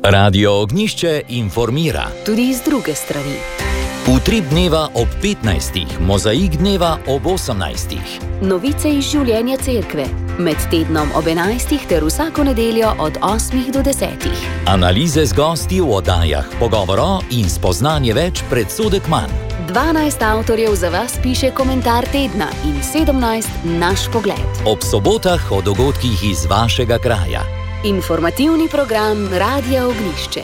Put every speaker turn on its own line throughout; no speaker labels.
Radio Ognišče informira.
Tudi iz druge strani.
Utrip dneva ob 15. Mozaik dneva ob 18.
Novice iz življenja cerkve. Med tednom ob 11. ter vsako nedeljo od 8. do 10.
Analize z gosti v oddajah Pogovoro in Spoznanje več, predsodek manj.
12 avtorjev za vas piše komentar tedna in 17 naš pogled.
Ob sobotah o dogodkih iz vašega kraja.
Informativni program Radia Ognišče.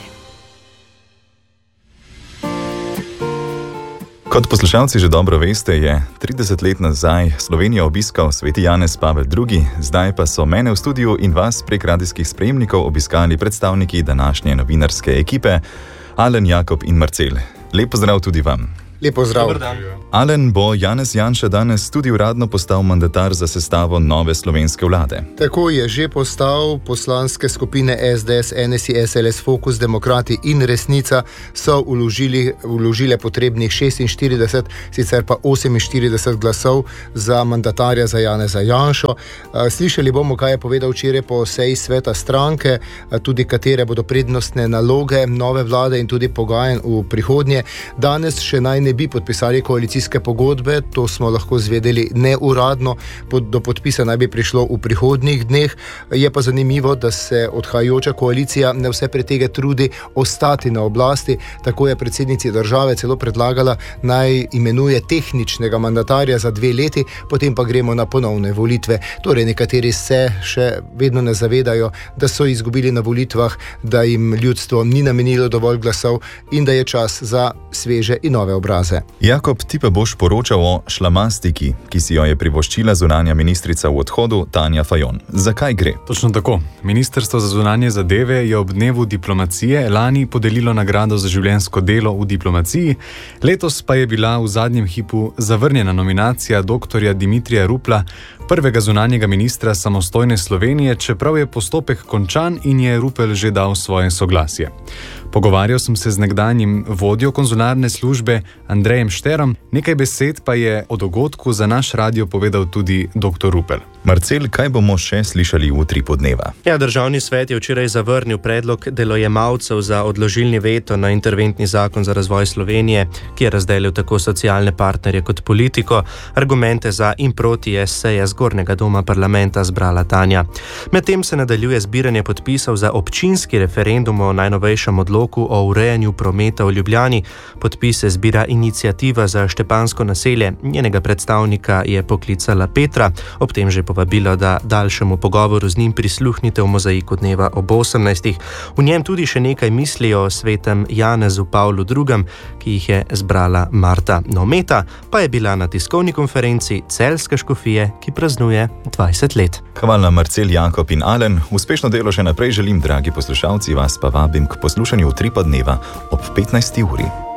Kot poslušalci že dobro veste, je 30 let nazaj Slovenijo obiskal sveti Janez Pavel II., zdaj pa so mene v studiu in vas prek radijskih sprejemnikov obiskali predstavniki današnje novinarske ekipe, Alen, Jakob in Marcel. Lep pozdrav tudi vam.
Lep pozdrav.
Alen, bo Janez Janša danes tudi uradno postal mandatar za sestavo nove slovenske vlade?
Tako je že postal. Poslanske skupine SDS, NSI, SLS, Fokus, Demokrati in Resnica so vložile potrebnih 46, sicer pa 48 glasov za mandatarja za Janeza Janšo. Slišali bomo, kaj je povedal včeraj po seji sveta stranke, tudi katere bodo prednostne naloge nove vlade in tudi pogajanj v prihodnje. Danes še naj ne bi podpisali koalicijske pogodbe, to smo lahko zvedeli neuradno, do podpisa naj bi prišlo v prihodnjih dneh. Je pa zanimivo, da se odhajajoča koalicija ne vse pretege trudi ostati na oblasti, tako je predsednici države celo predlagala, naj imenuje tehničnega mandatarja za 2 leti, potem pa gremo na ponovne volitve. Torej nekateri se še vedno ne zavedajo, da so izgubili na volitvah, da jim ljudstvo ni namenilo dovolj glasov in da je čas za sveže in nove obraze.
Jakob, ti pa boš poročal o šlamastiki, ki si jo je privoščila zunanja ministrica v odhodu Tanja Fajon. Zakaj gre?
Točno tako. Ministrstvo za zunanje zadeve je ob dnevu diplomacije lani podelilo nagrado za življenjsko delo v diplomaciji, letos pa je bila v zadnjem hipu zavrnjena nominacija dr. Dimitrija Rupla, prvega zunanjega ministra samostojne Slovenije, čeprav je postopek končan in je Rupel že dal svoje soglasje. Pogovarjal sem se z nekdanjim vodjo konzularne službe Andrejem Šterom, nekaj besed pa je o dogodku za naš radio povedal tudi dr. Rupel.
Marcel, kaj bomo še slišali v utripu dneva?
Državni svet je včeraj zavrnil predlog delojemalcev za odložilni veto na interventni zakon za razvoj Slovenije, ki je razdelil tako socialne partnerje kot politiko. Argumente za in proti je seja zgornjega doma parlamenta zbrala Tanja. Medtem se nadaljuje zbiranje podpisov za občinski referendum o najnovejšem odloku o urejanju prometa v Ljubljani. Podpise zbira iniciativa za Štepansko naselje. Njenega predstavnika je poklicala Petra, ob tem že povabilo, da daljšemu pogovoru z njim prisluhnite v mozaiku dneva ob 18. V njem tudi še nekaj misli o svetem Janezu Pavlu II., ki jih je zbrala Marta Nometa, pa je bila na tiskovni konferenci Celjske škofije, ki praznuje 20 let.
Hvala Marcel, Jakob in Alen. Uspešno delo še naprej želim, dragi poslušalci, vas pa vabim k poslušanju utripa dneva ob 15. uri.